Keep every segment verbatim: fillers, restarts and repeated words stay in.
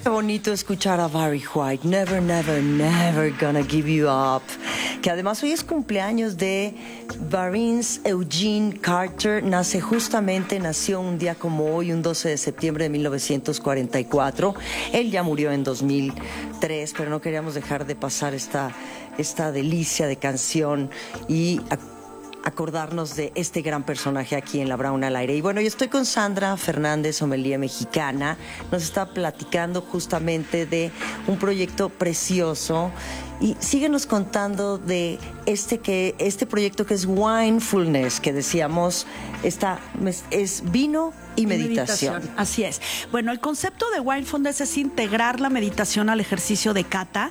Qué bonito escuchar a Barry White, Never, Never, Never Gonna Give You Up. Que además hoy es cumpleaños de Barins Eugene Carter. Nace justamente, nació un día como hoy, un doce de septiembre de mil novecientos cuarenta y cuatro. Él ya murió en dos mil tres, pero no queríamos dejar de pasar esta, esta delicia de canción y acordarnos de este gran personaje aquí en La Brown al Aire. Y bueno, yo estoy con Sandra Fernández, sommelier mexicana. Nos está platicando justamente de un proyecto precioso. Y síguenos contando de este, que, este proyecto que es Winefulness, que decíamos, está, es vino y meditación. meditación. Así es. Bueno, el concepto de Winefulness es integrar la meditación al ejercicio de cata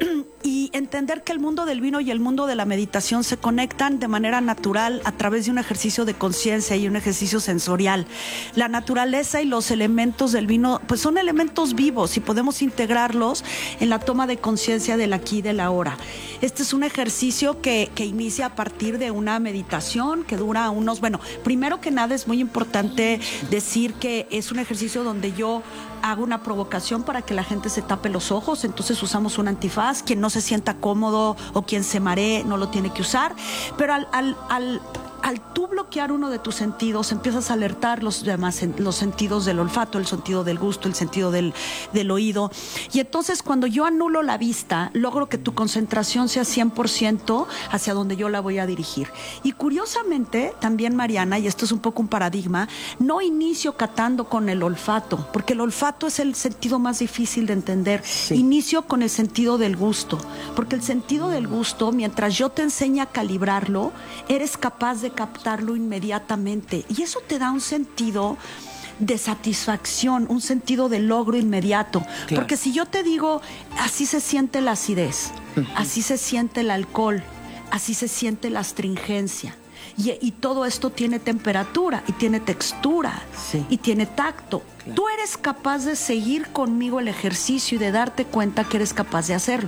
y entender que el mundo del vino y el mundo de la meditación se conectan de manera natural a través de un ejercicio de conciencia y un ejercicio sensorial. La naturaleza y los elementos del vino pues son elementos vivos y podemos integrarlos en la toma de conciencia del aquí y del ahora. Este es un ejercicio que, que inicia a partir de una meditación que dura unos, bueno, primero que nada es muy importante decir que es un ejercicio donde yo hago una provocación para que la gente se tape los ojos, entonces usamos un antifaz. Quien no se sienta cómodo o quien se maree no lo tiene que usar, pero al, al, al Al tú bloquear uno de tus sentidos, empiezas a alertar los demás, los sentidos del olfato, el sentido del gusto, el sentido del, del oído. Y entonces cuando yo anulo la vista, logro que tu concentración sea cien por ciento hacia donde yo la voy a dirigir. Y curiosamente, también Mariana, y esto es un poco un paradigma, no inicio catando con el olfato, porque el olfato es el sentido más difícil de entender. Sí. Inicio con el sentido del gusto, porque el sentido del gusto, mientras yo te enseñe a calibrarlo, eres capaz de captarlo inmediatamente y eso te da un sentido de satisfacción, un sentido de logro inmediato. Claro. Porque si yo te digo, así se siente la acidez, uh-huh. así se siente el alcohol, así se siente la astringencia. Y, y todo esto tiene temperatura y tiene textura sí. y tiene tacto. Claro. Tú eres capaz de seguir conmigo el ejercicio y de darte cuenta que eres capaz de hacerlo.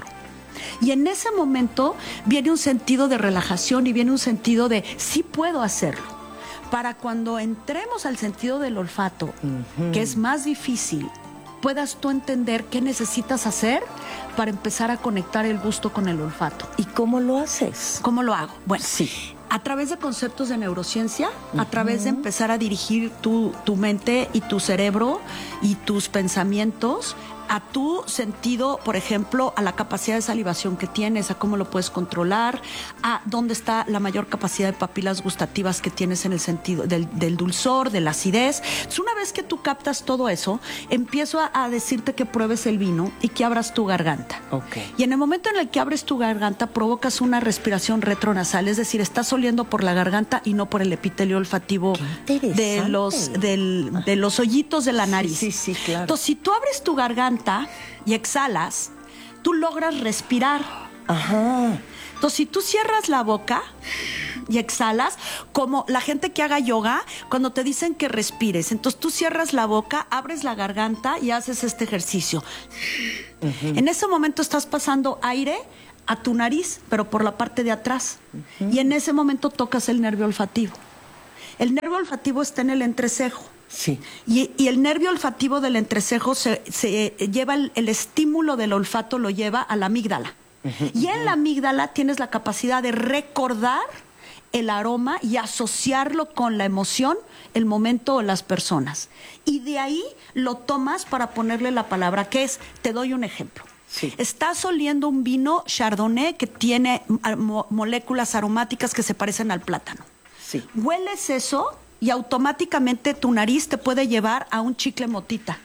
Y en ese momento viene un sentido de relajación y viene un sentido de sí puedo hacerlo. Para cuando entremos al sentido del olfato, uh-huh. que es más difícil, puedas tú entender qué necesitas hacer para empezar a conectar el gusto con el olfato. ¿Y cómo lo haces? ¿Cómo lo hago? Bueno, sí. a través de conceptos de neurociencia, uh-huh. a través de empezar a dirigir tu, tu mente y tu cerebro y tus pensamientos a tu sentido, por ejemplo, a la capacidad de salivación que tienes, a cómo lo puedes controlar, a dónde está la mayor capacidad de papilas gustativas que tienes en el sentido del, del dulzor, de la acidez. Entonces, una vez que tú captas todo eso, empiezo a, a decirte que pruebes el vino y que abras tu garganta. Okay. Y en el momento en el que abres tu garganta, provocas una respiración retronasal, es decir, estás oliendo por la garganta y no por el epitelio olfativo de los, del, de los hoyitos de la nariz. Sí, sí, sí, claro. Entonces, si tú abres tu garganta y exhalas, tú logras respirar. Ajá. Entonces, si tú cierras la boca y exhalas, como la gente que haga yoga, cuando te dicen que respires, entonces tú cierras la boca, abres la garganta y haces este ejercicio. Uh-huh. En ese momento estás pasando aire a tu nariz, pero por la parte de atrás. Uh-huh. Y en ese momento tocas el nervio olfativo. El nervio olfativo está en el entrecejo. Sí. Y, y el nervio olfativo del entrecejo se, se lleva el, el estímulo del olfato, lo lleva a la amígdala. Uh-huh. Y en la amígdala tienes la capacidad de recordar el aroma y asociarlo con la emoción, el momento o las personas. Y de ahí lo tomas para ponerle la palabra, que es, te doy un ejemplo. Sí. Estás oliendo un vino Chardonnay que tiene mo- moléculas aromáticas que se parecen al plátano. Sí. Hueles eso y automáticamente tu nariz te puede llevar a un chicle motita.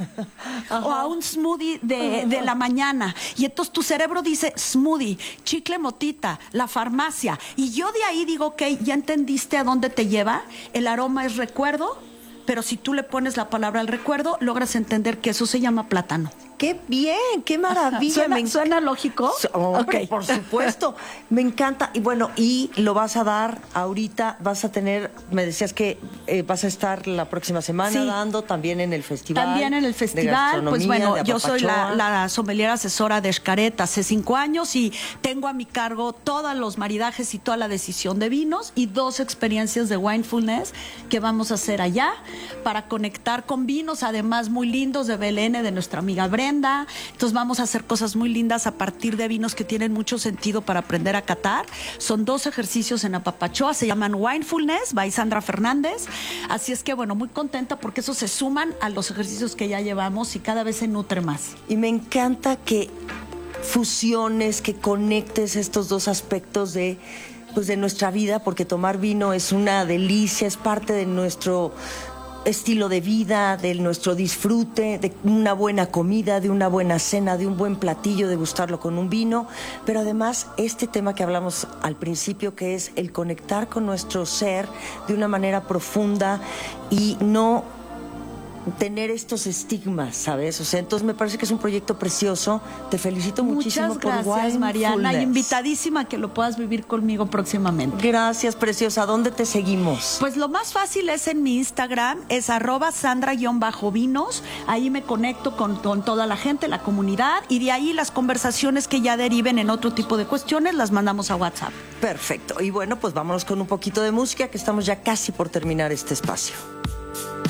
O a un smoothie de, de la mañana. Y entonces tu cerebro dice smoothie, chicle motita, la farmacia. Y yo de ahí digo, ok, ya entendiste a dónde te lleva. El aroma es recuerdo, pero si tú le pones la palabra al recuerdo, logras entender que eso se llama plátano. ¡Qué bien! ¡Qué maravilla! ¿Suena, Me... ¿Suena lógico? Hombre, okay. Por supuesto. Me encanta. Y bueno, y lo vas a dar ahorita, vas a tener, me decías que eh, vas a estar la próxima semana sí. dando también en el festival. También en el festival, pues bueno, yo soy la, la sommelier asesora de Xcaret hace cinco años y tengo a mi cargo todos los maridajes y toda la decisión de vinos y dos experiencias de Winefulness que vamos a hacer allá para conectar con vinos, además muy lindos de Belén, de nuestra amiga Brenda. tienda. Entonces vamos a hacer cosas muy lindas a partir de vinos que tienen mucho sentido para aprender a catar. Son dos ejercicios en Apapachoa, se llaman Winefulness by Sandra Fernández. Así es que bueno, muy contenta porque esos se suman a los ejercicios que ya llevamos y cada vez se nutre más. Y me encanta que fusiones, que conectes estos dos aspectos de, pues, de nuestra vida, porque tomar vino es una delicia, es parte de nuestro estilo de vida, de nuestro disfrute, de una buena comida, de una buena cena, de un buen platillo, de gustarlo con un vino, pero además este tema que hablamos al principio, que es el conectar con nuestro ser de una manera profunda y no tener estos estigmas, ¿sabes? O sea, entonces me parece que es un proyecto precioso. Te felicito muchísimo. Muchas gracias, por Winefulness. Mariana, y invitadísima a que lo puedas vivir conmigo próximamente. Gracias, preciosa. ¿Dónde te seguimos? Pues lo más fácil es en mi Instagram, es arroba sandra-vinos. Ahí me conecto con, con toda la gente, la comunidad, y de ahí las conversaciones que ya deriven en otro tipo de cuestiones las mandamos a WhatsApp. Perfecto. Y bueno, pues vámonos con un poquito de música, que estamos ya casi por terminar este espacio.